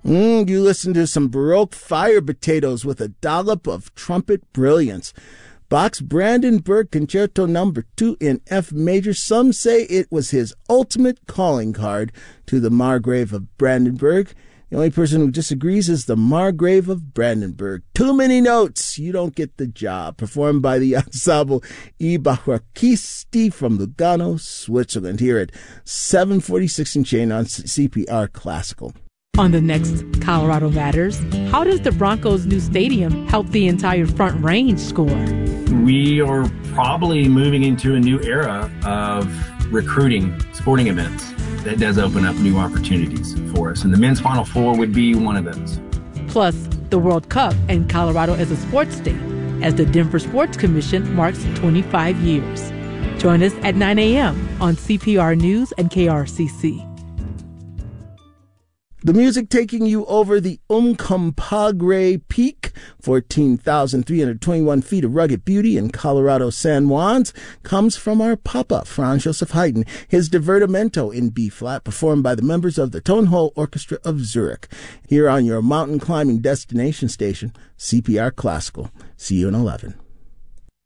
You listen to some Baroque fire potatoes with a dollop of trumpet brilliance. Bach's Brandenburg Concerto No. 2 in F major. Some say it was his ultimate calling card to the Margrave of Brandenburg. The only person who disagrees is the Margrave of Brandenburg. Too many notes, you don't get the job. Performed by the ensemble I Barocchisti from Lugano, Switzerland. Here at 7:46 and chain on CPR Classical. On the next Colorado Matters, how does the Broncos' new stadium help the entire Front Range score? We are probably moving into a new era of recruiting sporting events. That does open up new opportunities for us, and the men's Final Four would be one of those. Plus, the World Cup and Colorado as a sports state, as the Denver Sports Commission marks 25 years. Join us at 9 a.m. on CPR News and KRCC. The music taking you over the Uncompahgre Peak, 14,321 feet of rugged beauty in Colorado San Juans, comes from our Papa, Franz Joseph Haydn, his Divertimento in B-flat, performed by the members of the Tonhall Orchestra of Zurich, here on your mountain climbing destination station, CPR Classical. See you in 11.